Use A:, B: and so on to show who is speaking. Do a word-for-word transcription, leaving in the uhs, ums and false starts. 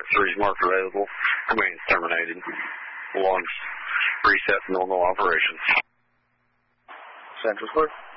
A: three is marked available. Remains terminated. Launch reset normal operations.
B: Central Court.